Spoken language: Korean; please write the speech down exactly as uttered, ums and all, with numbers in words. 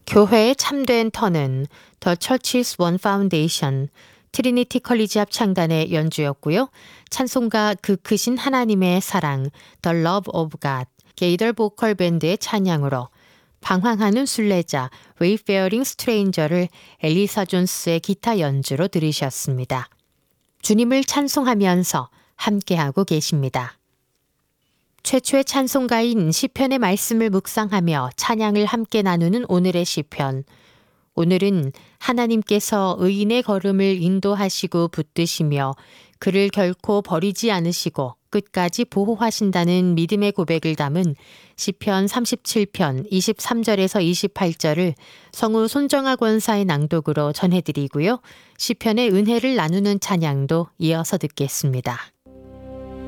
교회의 참된 터는 The Church's One Foundation, 트리니티 컬리지 합창단의 연주였고요. 찬송가 그 크신 하나님의 사랑, The Love of God, 게이덜 보컬 밴드의 찬양으로 방황하는 순례자, Wayfaring Stranger를 엘리사 존스의 기타 연주로 들으셨습니다. 주님을 찬송하면서 함께하고 계십니다. 최초의 찬송가인 시편의 말씀을 묵상하며 찬양을 함께 나누는 오늘의 시편. 오늘은 하나님께서 의인의 걸음을 인도하시고 붙드시며 그를 결코 버리지 않으시고 끝까지 보호하신다는 믿음의 고백을 담은 시편 삼십칠 편 이십삼 절에서 이십팔 절을 성우 손정아 권사의 낭독으로 전해드리고요. 시편의 은혜를 나누는 찬양도 이어서 듣겠습니다.